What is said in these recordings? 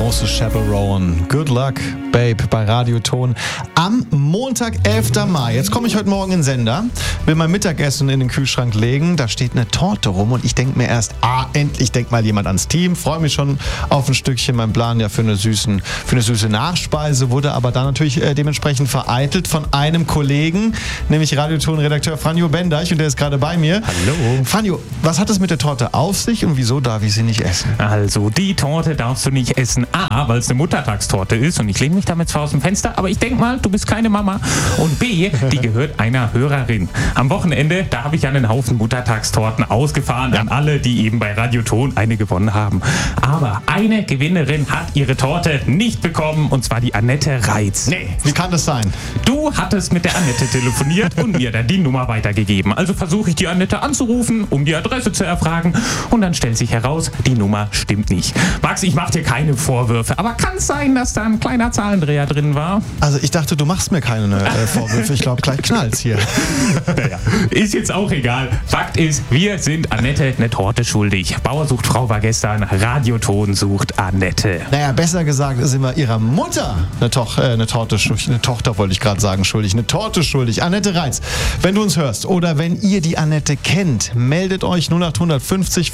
große Chaperone. Good luck, Babe, bei Radioton. Am Montag, 11. Mai. Jetzt komme ich heute Morgen in den Sender, will mein Mittagessen in den Kühlschrank legen. Da steht eine Torte rum und ich denke mir erst, endlich denkt mal jemand ans Team. Freue mich schon auf ein Stückchen. Mein Plan ja für eine süße Nachspeise wurde aber dann natürlich dementsprechend vereitelt von einem Kollegen, nämlich Radioton-Redakteur Franjo Bendeich, und der ist gerade bei mir. Hallo. Franjo, was hat es mit der Torte auf sich und wieso darf ich sie nicht essen? Also, die Torte darfst du nicht essen. A, weil es eine Muttertagstorte ist und ich lehne mich damit zwar aus dem Fenster, aber ich denke mal, du bist keine Mama. Und B, die gehört einer Hörerin. Am Wochenende, da habe ich einen Haufen Muttertagstorten ausgefahren an alle, die eben bei Radioton eine gewonnen haben. Aber eine Gewinnerin hat ihre Torte nicht bekommen, und zwar die Annette Reitz. Nee, wie kann das sein? Du hattest mit der Annette telefoniert und mir dann die Nummer weitergegeben. Also versuche ich die Annette anzurufen, um die Adresse zu erfragen, und dann stellt sich heraus, die Nummer stimmt nicht. Max, ich mache dir keine Vorwürfe, aber kann es sein, dass da ein kleiner Zahlendreher drin war? Also ich dachte, du machst mir keine Vorwürfe. Ich glaube, gleich knallt's hier. Naja, ist jetzt auch egal. Fakt ist, wir sind Annette eine Torte schuldig. Bauer sucht Frau war gestern, Radioton sucht Annette. Naja, besser gesagt sind wir ihrer Mutter eine Torte schuldig. Eine Tochter wollte ich gerade sagen, schuldig. Eine Torte schuldig. Annette Reitz, wenn du uns hörst oder wenn ihr die Annette kennt, meldet euch 0850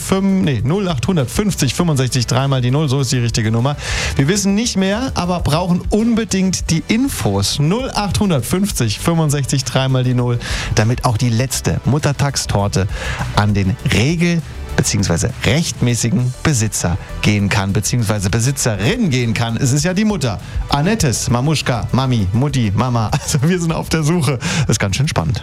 65 3 die 0, so ist die richtige Nummer. Wir wissen nicht mehr, aber brauchen unbedingt die Infos. 0850 65 3 die 0, damit auch die letzte Muttertagstorte an den bzw. rechtmäßigen Besitzer gehen kann, bzw. Besitzerin gehen kann. Es ist ja die Mutter. Annettes, Mamuschka, Mami, Mutti, Mama. Also wir sind auf der Suche. Das ist ganz schön spannend.